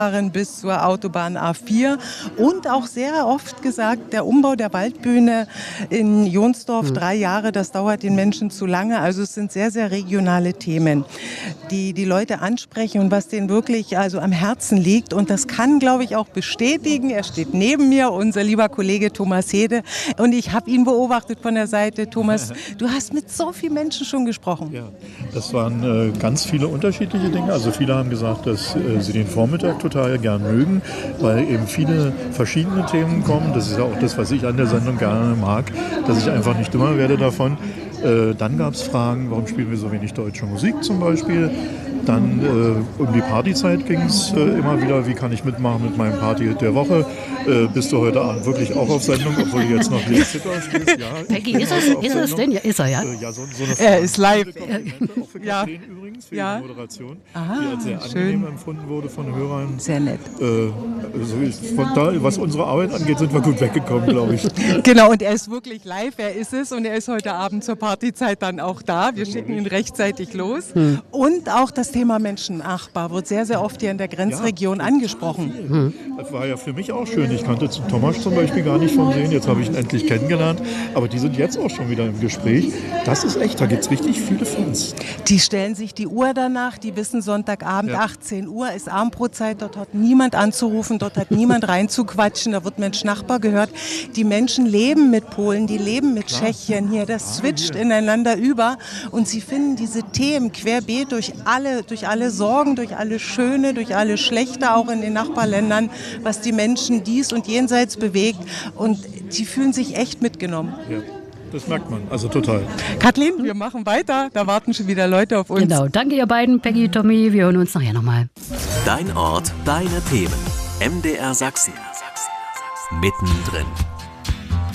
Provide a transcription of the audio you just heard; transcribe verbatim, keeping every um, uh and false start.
bis zur Autobahn A vier und auch sehr oft gesagt, der Umbau der Waldbühne in Jonsdorf, mhm. drei Jahre, das dauert den Menschen zu lange. Also es sind sehr, sehr regionale Themen, die die Leute ansprechen und was denen wirklich also am Herzen liegt. Und das kann, glaube ich, auch bestätigen. Er steht neben mir, unser lieber Kollege Thomas Hede. Und ich habe ihn beobachtet von der Seite. Thomas, du hast mit so vielen Menschen schon gesprochen. Ja, das waren äh, ganz viele unterschiedliche Dinge. Also viele haben gesagt, dass äh, sie den Vormittag total gern mögen, weil eben viele verschiedene Themen kommen. Das ist ja auch das, was ich an der Sendung gerne mag, dass ich einfach nicht dümmer werde davon. Äh, dann gab es Fragen, warum spielen wir so wenig deutsche Musik zum Beispiel. Dann äh, um die Partyzeit ging es äh, immer wieder, wie kann ich mitmachen mit meinem Party der Woche. Äh, bist du heute Abend wirklich auch auf Sendung, obwohl du jetzt noch Lea Zitter stehst? Ja, Peggy, ist, es, ist es denn? Ja, ist er, ja? Äh, ja so, so eine er ist live. Auch für ja. Kathleen übrigens, für ja. ihre Moderation, Aha, die als sehr schön. angenehm empfunden wurde von Hörern. Sehr nett. Äh, also ich, von da, was unsere Arbeit angeht, sind wir gut weggekommen, glaube ich. Genau, und er ist wirklich live, er ist es und er ist heute Abend zur Partyzeit dann auch da. Wir schicken ihn rechtzeitig los. Hm. Und auch das Thema Menschennachbar wird sehr, sehr oft hier in der Grenzregion ja, angesprochen. Hm. Das war ja für mich auch schön. Ich kannte Thomas zum Beispiel gar nicht von sehen. Jetzt habe ich ihn endlich kennengelernt. Aber die sind jetzt auch schon wieder im Gespräch. Das ist echt, da gibt es richtig viele Fans. Die stellen sich die Uhr danach, die wissen Sonntagabend, ja. achtzehn Uhr ist Abendbrotzeit, dort hat niemand anzurufen, dort hat niemand reinzuquatschen, da wird Mensch-Nachbar gehört. Die Menschen leben mit Polen, die leben mit Klar. Tschechien hier, das switcht hier. ineinander über und sie finden diese Themen querbeet durch alle, durch alle Sorgen, durch alle Schöne, durch alle Schlechte, auch in den Nachbarländern, was die Menschen dies und jenseits bewegt und die fühlen sich echt mitgenommen. Ja. Das merkt man, also total. Kathleen, wir machen weiter. Da warten schon wieder Leute auf uns. Genau, danke ihr beiden, Peggy, Tommy. Wir hören uns nachher nochmal. Dein Ort, deine Themen. M D R Sachsen. Mittendrin.